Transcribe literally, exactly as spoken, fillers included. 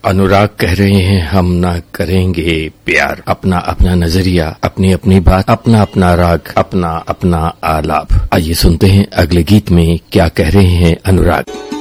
अनुराग कह रहे हैं हम ना करेंगे प्यार। अपना अपना नजरिया, अपनी अपनी बात, अपना अपना राग, अपना अपना आलाप। आइए सुनते हैं अगले गीत में क्या कह रहे हैं अनुराग।